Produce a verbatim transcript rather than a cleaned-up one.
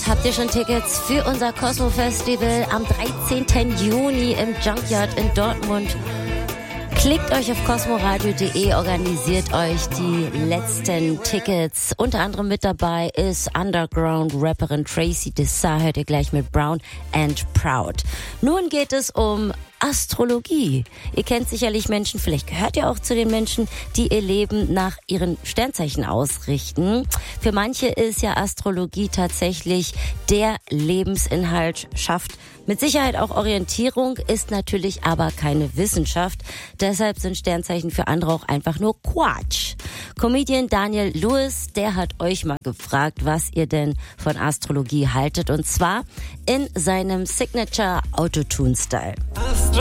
Habt ihr schon Tickets für unser Cosmo Festival am dreizehnten Juni im Junkyard in Dortmund? Klickt euch auf cosmoradio punkt de, organisiert euch die letzten Tickets. Unter anderem mit dabei ist Underground-Rapperin Tracy Dessar, hört ihr gleich mit Brown and Proud. Nun geht es um Astrologie. Ihr kennt sicherlich Menschen, vielleicht gehört ihr auch zu den Menschen, die ihr Leben nach ihren Sternzeichen ausrichten. Für manche ist ja Astrologie tatsächlich der Lebensinhalt, schafft mit Sicherheit auch Orientierung, ist natürlich aber keine Wissenschaft. Deshalb sind Sternzeichen für andere auch einfach nur Quatsch. Comedian Daniel Lewis, der hat euch mal gefragt, was ihr denn von Astrologie haltet. Und zwar in seinem Signature Autotune-Style.